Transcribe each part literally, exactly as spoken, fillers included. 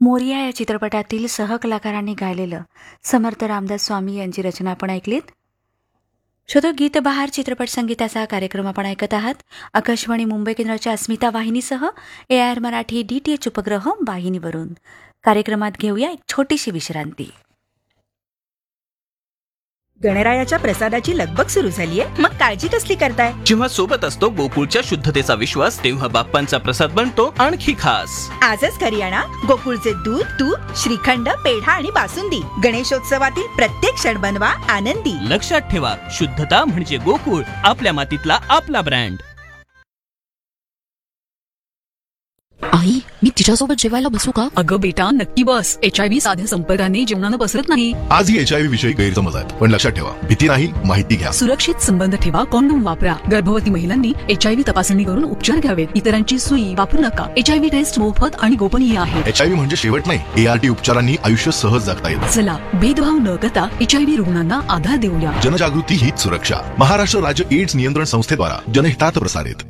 मोरिया या चित्रपटातील सहकलाकारांनी गायलेलं समर्थ रामदास स्वामी यांची रचना आपण ऐकलीत. श्रोतो, गीत बहार चित्रपट संगीताचा कार्यक्रम आपण ऐकत आहात. आकाशवाणी मुंबई केंद्राच्या अस्मिता वाहिनीसह A R Marathi D T H उपग्रह वाहिनीवरून. कार्यक्रमात घेऊया एक छोटीशी विश्रांती. गणरायाच्या प्रसादाची लगबग सुरू झालीये, मग काळजी कसली करताय? जेव्हा सोबत असतो गोकुळच्या शुद्धतेचा विश्वास, तेव्हा बाप्पांचा प्रसाद बनतो आणखी खास. आजच घरी आणा गोकुळचे दूध, तूप, श्रीखंड, पेढा आणि बासुंदी. गणेशोत्सवातील प्रत्येक क्षण बनवा आनंदी. लक्षात ठेवा, शुद्धता म्हणजे गोकुळ, आपल्या मातीतला आपला ब्रँड. आई, मी तिच्यासोबत जेवायला बसू का? अगं बेटा, नक्की बस. एच आय व्ही साध्या संपर्काने जेवणानं पसरत नाही. आजही एच आय व्ही विषयी गैरसमज आहेत, पण लक्षात ठेवा, भीती नाही, माहिती घ्या. सुरक्षित संबंध ठेवा, कॉन्डोम वापरा. गर्भवती महिलांनी एच आय व्ही तपासणी करून उपचार घ्यावेत. इतरांची सुई वापरू नका. एच आय व्ही टेस्ट मोफत आणि गोपनीय आहे. एच आय व्ही म्हणजे शेवट नाही, ए आर टी उपचारांनी आयुष्य सहज जगता येतं. चला, भेदभाव न करता एच आय व्ही रुग्णांना आधार देऊया. जनजागृती हीच सुरक्षा. महाराष्ट्र राज्य एड्स नियंत्रण संस्थेद्वारा जनहितात प्रसारित.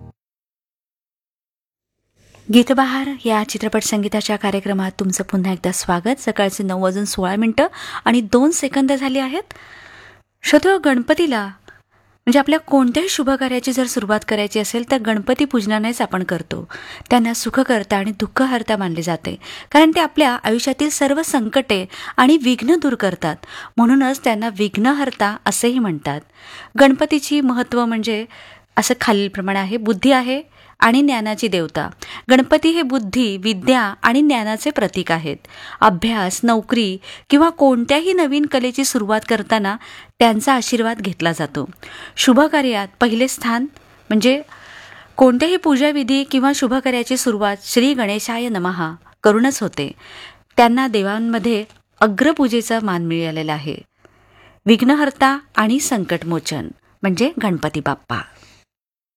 गीतबहार या चित्रपट संगीताच्या कार्यक्रमात तुमचं पुन्हा एकदा स्वागत. सकाळचे नऊ वाजून सोळा मिनिटं आणि दोन सेकंद झाली आहेत. श्रोतो, गणपतीला म्हणजे आपल्या कोणत्याही शुभकार्याची जर सुरुवात करायची असेल तर गणपती पूजनानेच आपण करतो. त्यांना सुखकर्ता आणि दुःखहर्ता मानले जाते, कारण ते आपल्या आयुष्यातील सर्व संकटे आणि विघ्न दूर करतात. म्हणूनच त्यांना विघ्नहर्ता असेही म्हणतात. गणपतीची महत्त्व म्हणजे असं खालीलप्रमाणे आहे. बुद्धी आहे आणि ज्ञानाची देवता. गणपती हे बुद्धी, विद्या आणि ज्ञानाचे प्रतीक आहेत. अभ्यास, नोकरी किंवा कोणत्याही नवीन कलेची सुरुवात करताना त्यांचा आशीर्वाद घेतला जातो. शुभकार्यात पहिले स्थान म्हणजे कोणत्याही पूजाविधी किंवा शुभकार्याची सुरुवात श्री गणेशाय नमः करूनच होते. त्यांना देवांमध्ये अग्रपूजेचा मान मिळालेला आहे. विघ्नहर्ता आणि संकटमोचन म्हणजे गणपती बाप्पा.